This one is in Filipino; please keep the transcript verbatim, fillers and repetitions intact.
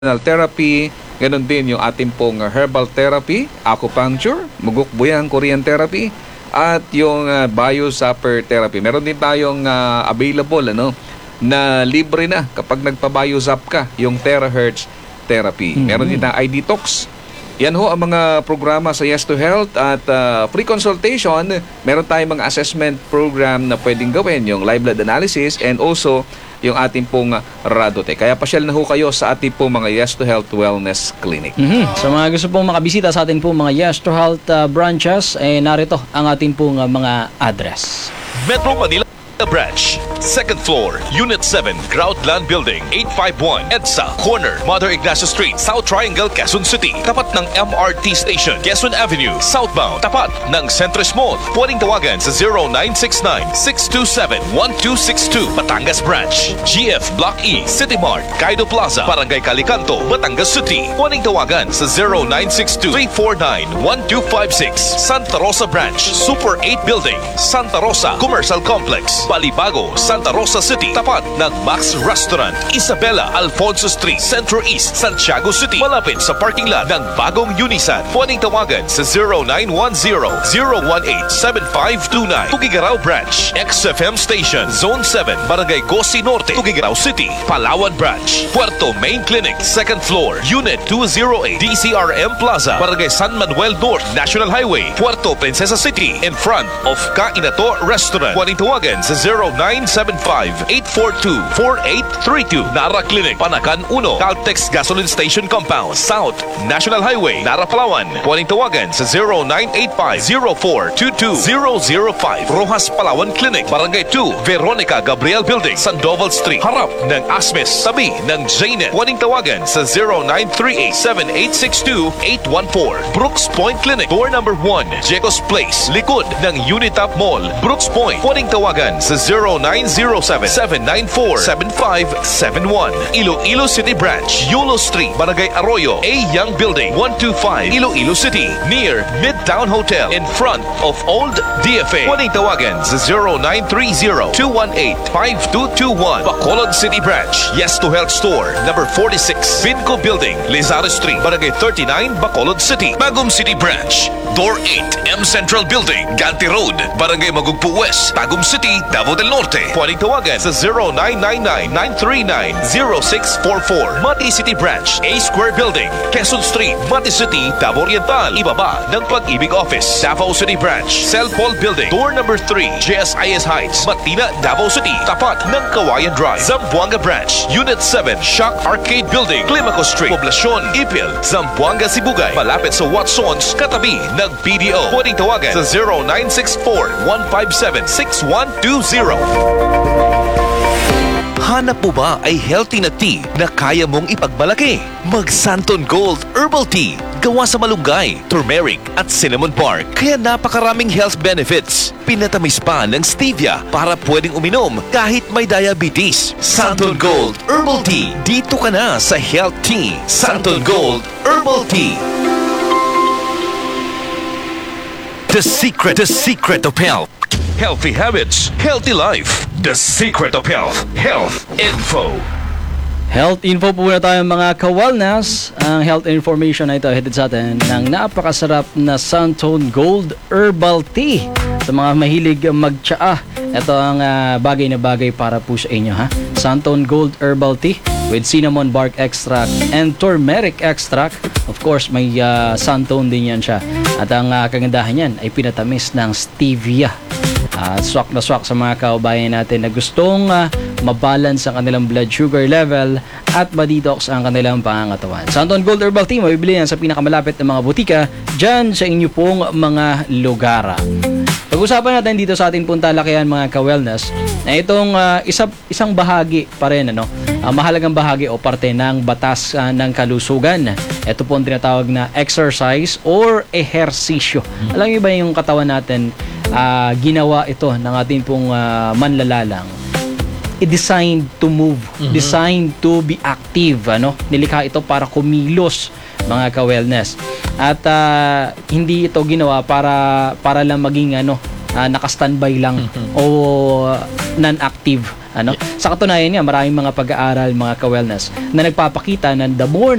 therapy, ganun din yung ating pong herbal therapy, acupuncture, mugukbuyang Korean therapy, at yung uh, biosapper therapy. Meron din tayong uh, available ano, na libre na kapag nagpa-biosap ka, yung terahertz therapy. Mm-hmm. Meron din na I D Talks. Yan ho ang mga programa sa Yes to Health at uh, free consultation. Meron tayong mga assessment program na pwedeng gawin, yung live blood analysis and also yung ating pong Radote. Kaya pasyal na ho kayo sa ating pong mga Yes to Health Wellness Clinic. Mm-hmm. Sa mga gusto pong makabisita sa ating pong mga Yes to Health uh, branches, eh, narito ang ating pong uh, mga address. Metro Manila Branch, second floor, Unit seven, Groundland Building, eight fifty-one, EDSA, corner, Mother Ignacio Street, South Triangle, Quezon City. Tapat ng M R T Station, Quezon Avenue, southbound. Tapat ng Centris Mall. Pwedeng tawagan sa zero nine six nine, six two seven, one two six two. Batangas Branch, G F Block E, City Mart, Kaido Plaza, Barangay Calicanto, Batangas City. Pwedeng tawagan sa zero nine six two, three four nine, one two five six. Santa Rosa Branch, Super eight Building, Santa Rosa Commercial Complex, Balibago, Santa Rosa City. Tapat ng Max Restaurant, Isabela, Alfonso Street, Centro East, Santiago City. Malapit sa parking lot ng bagong Unisan. Pwedeng tawagan sa zero nine one zero, zero one eight, seven five two nine. Tugigaraw Branch, X F M Station, Zone seven, Barangay Gosi Norte, Tugigaraw City. Palawan Branch, Puerto Main Clinic, second floor, Unit two oh eight, D C R M Plaza, Barangay San Manuel North, National Highway, Puerto Princesa City, in front of Kainato Restaurant. Pwedeng tawagan sa zero nine seven five, eight four two, four eight three two. Nara Clinic, Panakan one, Caltex Gasoline Station Compound, South National Highway, Nara, Palawan. Pwedeng tawagan sa zero nine eight five, zero four two two zero zero five. Rojas Palawan Clinic, Barangay two, Veronica Gabriel Building, Sandoval Street, harap ng Asmes, tabi ng Jaynet. Pwedeng tawagan sa zero nine three eight, seven eight six two, eight one four. Brooks Point Clinic, door number one, Jecos Place, likod ng Unitap Mall, Brooks Point. Pwedeng tawagan sa zero nine zero seven, seven nine four, seven five seven one. Iloilo City Branch, Yulo Street, Barangay Arroyo, A Young Building, one two five, Iloilo City, near Midtown Hotel, in front of Old D F A. Pwedeng tawagan sa zero nine three zero, two one eight, five two two one. Bacolod City Branch, Yes to Health Store, number forty-six, Vinco Building, Lizardo Street, Barangay thirty-nine, Bacolod City. Bagum City Branch, Door eight, M Central Building, Ganti Road, Barangay Magugpo West, Tagum City, Davao del Norte. Pwedeng tawagan sa zero nine nine nine, nine three nine, zero six four four. Mati City Branch, A Square Building, Quezon Street, Mati City, Davao Oriental, ibaba ng Pag-ibig Office. Davao City Branch, Celpol Building, door number three, J S I S Heights, Matina, Davao City, tapat ng Kawayan Drive. Zamboanga Branch, Unit seven, Shock Arcade Building, Climaco Street, Poblacion, Ipil, Zamboanga, Sibugay, malapit sa Watsons, katabi ng P D O. Pwedeng tawagan sa zero nine six four, one five seven, six one two zero. Hanap mo ba ay healthy na tea na kaya mong ipagmalaki? Mag Santon Gold Herbal Tea. Gawa sa malunggay, turmeric at cinnamon bark. Kaya napakaraming health benefits. Pinatamis pa ng stevia para pwedeng uminom kahit may diabetes. Santon Gold Herbal Tea. Dito ka na sa Health Tea. Santon Gold Herbal Tea. The secret, the secret of health. Healthy habits, healthy life. The secret of health. Health info. Health info po na tayo mga ka-wellness. Ang health information na ito headed sa atin ng napakasarap na Santon Gold Herbal Tea. Sa mga mahilig magtsaa, ito ang uh, bagay na bagay para po sa inyo, ha? Santon Gold Herbal Tea with cinnamon bark extract and turmeric extract. Of course, may uh, santon din yan siya. At ang uh, kagandahan yan ay pinatamis ng stevia. Uh, swak na swak sa mga kaubayan natin na gustong uh, mabalance ang kanilang blood sugar level at ma-detox ang kanilang pangangatawan. Santon Gold Herbal Tea, mabibili yan sa pinakamalapit na mga butika dyan sa inyo pong mga lugar. Pag-usapan natin dito sa ating puntalakihan mga ka-wellness na itong uh, isa, isang bahagi pa rin, ano, uh, mahalagang bahagi o parte ng batas uh, ng kalusugan. Ito po ang tinatawag na exercise or ehersisyo. Hmm. Alam niyo ba yung katawan natin, uh, ginawa ito ng ating pong uh, manlalalang. I-designed to move, mm-hmm. designed to be active, ano? Nilikha ito para kumilos, mga ka-wellness. At uh, hindi ito ginawa para para lang maging ano, uh, naka-standby lang mm-hmm. o non-active, ano? Sa katunayan nga, maraming mga pag-aaral, mga ka-wellness, na nagpapakita na the more